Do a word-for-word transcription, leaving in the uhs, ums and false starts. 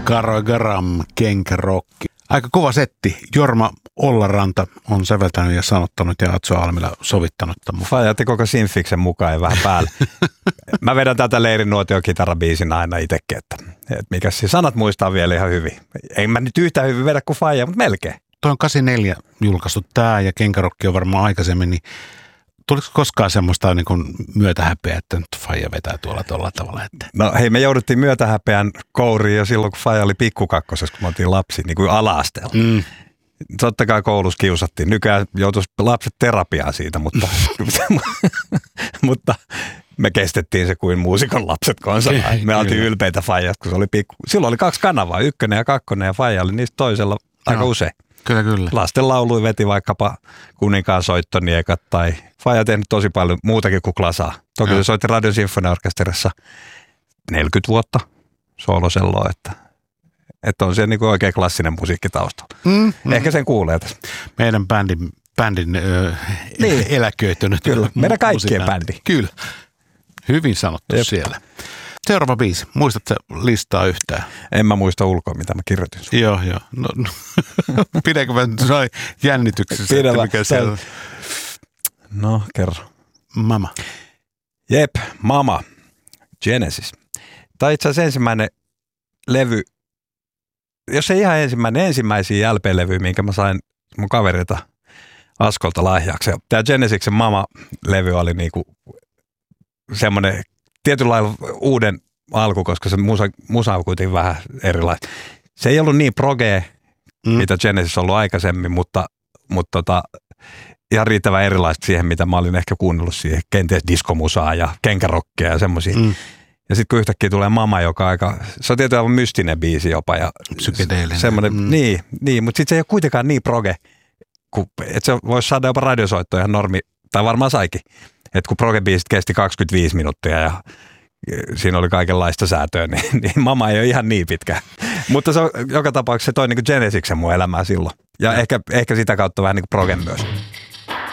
Karo Garam, kenkärokki. Aika kova setti. Jorma Ollaranta on säveltänyt ja sanottanut ja Atso Almila sovittanut. Fajatti koko Sinfiksen mukaan ja vähän päälle. Mä vedän tätä Leirinuotion kitarabiisin aina itsekin, että, että mikä siis sanat muistaa vielä ihan hyvin. Ei mä nyt yhtä hyvin vedä kuin Faija, mutta melkein. Toi on kahdeksankymmentäneljä julkaistu tää ja kenkärokki on varmaan aikaisemmin, niin tuliko koskaan semmoista niin kuin myötähäpeä, että nyt Faija vetää tuolla tuolla tavalla? Että... No hei, me jouduttiin myötähäpeän kouriin jo silloin, kun Faija oli pikkukakkosessa, kun me oltiin lapsi, niin kuin ala-asteella. Mm. Totta kai koulussa kiusattiin. Nykyään joutuisi lapset terapiaan siitä, mutta, mutta me kestettiin se kuin muusikon lapset konsana. Me oltiin ylpeitä Faijasta, kun se oli pikku. Silloin oli kaksi kanavaa, ykkönen ja kakkonen, ja Faija oli niistä toisella aika no. usein. Kyllä, kyllä. Lasten laului veti vaikkapa Kuninkaan soittoniekat tai Faija tehnyt tosi paljon muutakin kuin klasaa. Toki se soitti Radion Sinfoniaorkesterissa neljäkymmentä vuotta sooloselloa, että, että on se niin kuin oikein klassinen musiikki taustalla. Mm, mm. Ehkä sen kuulee tässä. Meidän bändin, bändin ö, niin. eläköitynyt. Kyllä, meidän kaikkien bändi. Kyllä, hyvin sanottu Jep. siellä. Seuraava biisi. Muistatko listaa yhtään? En mä muista ulkoa, mitä mä kirjoitin sun. Joo, joo. No, no. Pidäkö mä noin jännityksessä? Pidä mikä siellä... No, kerro. Mama. Jep, Mama. Genesis. Tämä on itse asiassa ensimmäinen levy, jos ei ihan ensimmäinen, ensimmäisiä L P-levyjä, minkä mä sain mun kaverilta Askolta lahjaksi. Tämä Genesiksen Mama-levy oli niinku semmoinen tietyllä lailla uuden alku, koska se musa, musa on kuitenkin vähän erilaista. Se ei ollut niin progea, mm. mitä Genesis on ollut aikaisemmin, mutta, mutta tota, ihan riittävän erilaista siihen, mitä mä olin ehkä kuunnellut siihen. Kenties diskomusaa ja kenkärokkia ja semmoisia. Mm. Ja sitten kun yhtäkkiä tulee Mama, joka on aika, se on tietysti aivan mystinen biisi jopa. Ja psykedeellinen. Semmoinen, mm. Niin, niin, mutta sitten se ei ole kuitenkaan niin proge, että se voisi saada jopa radiosoittoja ihan normi, tai varmaan saikin. Että kun proge-biisit kesti kaksikymmentäviisi minuuttia ja siinä oli kaikenlaista säätöä, niin, niin Mama ei ole ihan niin pitkä. Mutta se on, joka tapauksessa se toi niin kuin Genesiksen mun elämää silloin. Ja ehkä, ehkä sitä kautta vähän niin kuin progen myös.